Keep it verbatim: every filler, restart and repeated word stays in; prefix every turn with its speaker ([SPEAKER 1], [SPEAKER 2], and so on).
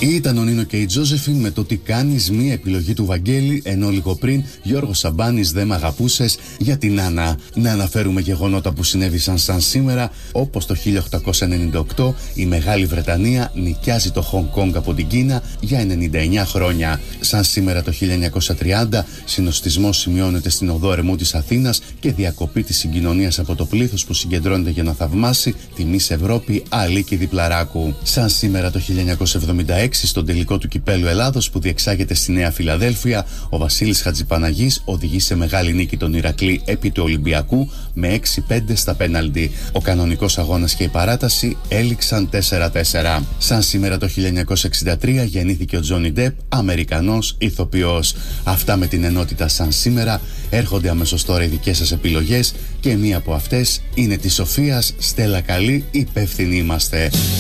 [SPEAKER 1] Ήταν ο Νίνο και η Τζόζεφιν με το «Τι κάνεις», μία επιλογή του Βαγγέλη, ενώ λίγο πριν Γιώργος Σαμπάνης, «Δεν μ' αγαπούσες», για την Άννα. Να αναφέρουμε γεγονότα που συνέβησαν σαν σήμερα, όπως το χίλια οκτακόσια ενενήντα οκτώ η Μεγάλη Βρετανία νοικιάζει το Χονγκ Κονγκ από την Κίνα για ενενήντα εννιά χρόνια. Σαν σήμερα το χίλια εννιακόσια τριάντα συνοστισμός σημειώνεται στην οδό Ερμού της Αθήνας και διακοπή της συγκοινωνίας από το πλήθος που συγκεντρώνεται για να θαυμάσει τη Μις Ευρώπη Αλίκη Διπλαράκου. Σαν σήμερα το χίλια εννιακόσια εβδομήντα έξι, στον τελικό του Κυπέλλου Ελλάδος που διεξάγεται στη Νέα Φιλαδέλφια, ο Βασίλης Χατζηπαναγής οδηγεί σε μεγάλη νίκη τον Ηρακλή επί του Ολυμπιακού με έξι πέντε στα πέναλτι. Ο κανονικός αγώνας και η παράταση έληξαν τέσσερα τέσσερα. Σαν σήμερα το χίλια εννιακόσια εξήντα τρία γεννήθηκε ο Τζόνι Ντεπ, Αμερικανός ηθοποιός. Αυτά με την ενότητα σαν σήμερα. Έρχονται αμέσως τώρα οι δικές σας επιλογές και μία από αυτές είναι της Σοφίας. Στέλλα καλή, υπεύθυνοι είμαστε.